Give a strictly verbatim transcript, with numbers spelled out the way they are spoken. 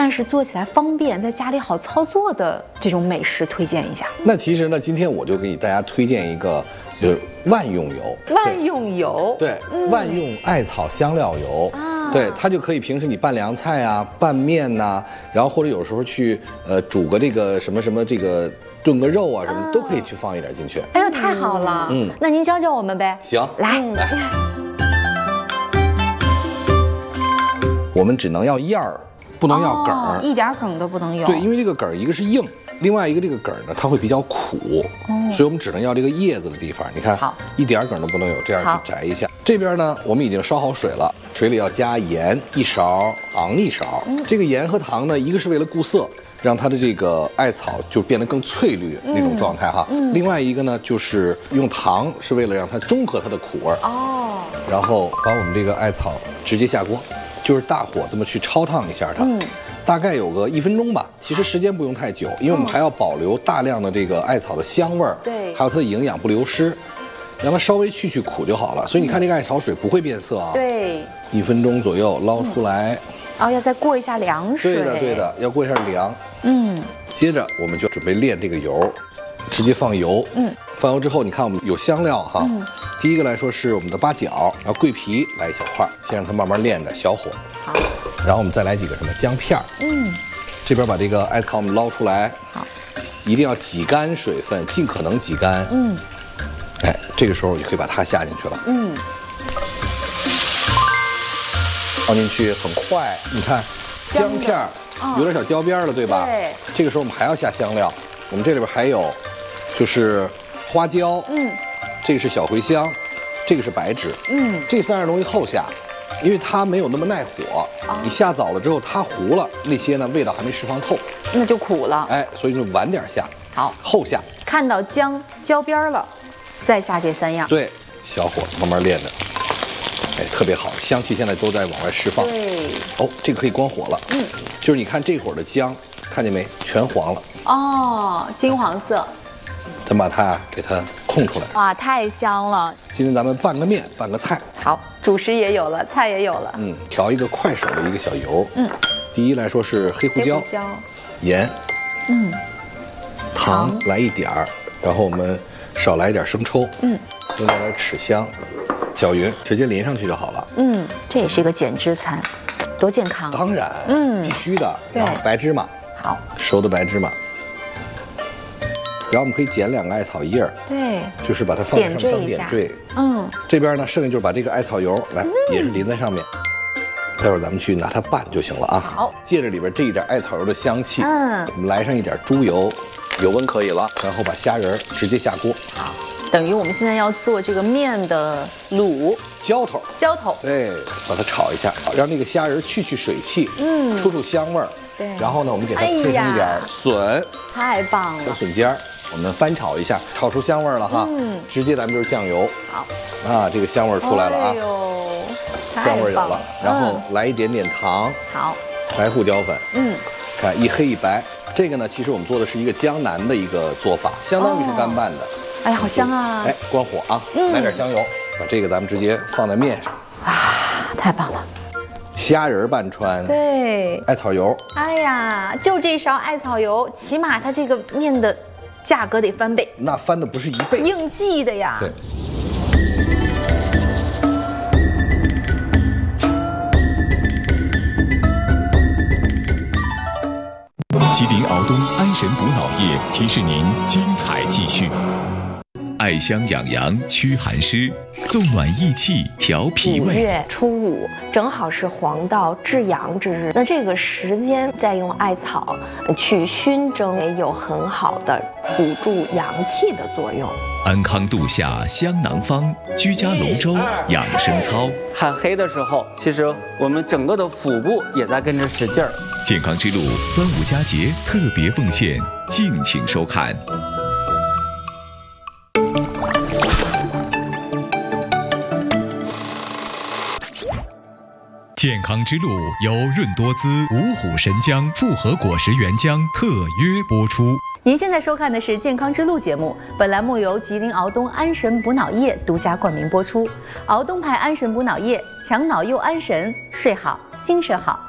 但是做起来方便，在家里好操作的这种美食推荐一下。 那其实呢，今天我就给大家推荐一个，就是万用油。 万用油， 对，嗯、万用艾草香料油。啊，对，它就可以平时你拌凉菜啊、拌面呐、啊，然后或者有时候去呃煮个这个什么什么这个炖个肉啊什么、啊、都可以去放一点进去。 哎呀，太好了。嗯，那您教教我们呗。 行， 来来。我们只能要叶儿，不能要梗儿、 哦，一点梗都不能有。 对，因为这个梗儿一个是硬，另外一个这个梗儿呢它会比较苦，哦、所以我们只能要这个叶子的地方。你看， 好， 一点梗都不能有，这样去摘一下。这边呢，我们已经烧好水了，水里要加盐一勺，糖一勺。嗯、这个盐和糖呢，一个是为了固色，让它的这个艾草就变得更翠绿那种状态哈。嗯、另外一个呢，就是用糖是为了让它中和它的苦味儿。哦，然后把我们这个艾草直接下锅。就是大火这么去焯烫一下它，嗯、大概有个一分钟吧。其实时间不用太久，因为我们还要保留大量的这个艾草的香味儿， 对， 还有它的营养不流失，让它稍微去去苦就好了。所以你看这个艾草水不会变色啊。 对， 一分钟左右捞出来， 然后要再过一下凉水。 对的，对的，要过一下凉。嗯，接着我们就准备炼这个油，直接放油。嗯，放油之后，你看我们有香料哈。嗯，第一个来说是我们的八角，然后桂皮来一小块，先让它慢慢炼着，小火。好，然后我们再来几个什么姜片。嗯，这边把这个艾草我们捞出来。好，一定要挤干水分，尽可能挤干。嗯，哎，这个时候就可以把它下进去了。嗯，放进去很快，你看姜片有点小焦边了，对吧？ 对。 这个时候我们还要下香料，我们这里边还有就是花椒。嗯。这个是小茴香，这个是白芷，嗯，这三样东西后下，因为它没有那么耐火，哦、你下早了之后它糊了，那些呢味道还没释放透， 那就苦了， 哎，所以就晚点下， 好， 后下， 看到姜焦边了，再下这三样， 对，小火慢慢炼着，哎，特别好，香气现在都在往外释放， 对， 哦，这个可以关火了，嗯，就是你看这会儿的姜，看见没，全黄了， 哦，金黄色。 咱把它给它控出来， 哇，太香了！ 今天咱们拌个面，拌个菜。 好，主食也有了，菜也有了。 嗯，调一个快手的一个小油。嗯，第一来说是黑胡椒、 黑胡椒盐，嗯，糖来一点儿，然后我们少来一点生抽，嗯，增加点豉香，搅匀，直接淋上去就好了。嗯， 这也是一个减脂餐，多健康！ 当然，嗯，必须的。然后白芝麻， 好， 熟的白芝麻。然后我们可以剪两个艾草叶儿， 对， 就是把它放在上面当点缀。嗯，这边呢，剩下就是把这个艾草油来、嗯、也是淋在上面。待会儿咱们去拿它拌就行了啊。 好， 借着里边这一点艾草油的香气，嗯，我们来上一点猪油，油温可以了，然后把虾仁直接下锅。 好，等于我们现在要做这个面的卤浇头， 浇头， 对，把它炒一下，让那个虾仁去去水汽，嗯，出出香味儿。对，然后呢，我们给它配上一点笋， 太棒了， 小笋尖儿。我们翻炒一下，炒出香味儿了哈，嗯，直接咱们就是酱油， 好， 啊，这个香味儿出来了啊， 哎呦， 香味儿有了，然后来一点点糖， 好， 白胡椒粉，嗯，看一黑一白，这个呢，其实我们做的是一个江南的一个做法，相当于是干拌的， 哎，好香啊， 哎，关火啊，来点香油，把这个咱们直接放在面上， 啊，太棒了。 虾仁拌川， 对， 艾草油， 哎呀，就这勺艾草油，起码它这个面的价格得翻倍， 那翻的不是一倍， 应季的呀。 对。 吉林敖东安神补脑液提示您精彩继续。艾香养阳驱寒湿，纵暖益气调脾胃。 五月初五正好是黄道至阳之日，那这个时间再用艾草去熏蒸，也有很好的补助阳气的作用。 安康度夏香囊方，居家龙舟养生操。 喊黑的时候，其实我们整个的腹部也在跟着使劲儿。 健康之路端午佳节特别奉献，敬请收看。健康之路由润多滋、五虎神姜复合果实原浆特约播出。 您现在收看的是《健康之路》节目，本栏目由吉林敖东安神补脑液独家冠名播出。敖东牌安神补脑液，强脑又安神，睡好精神好。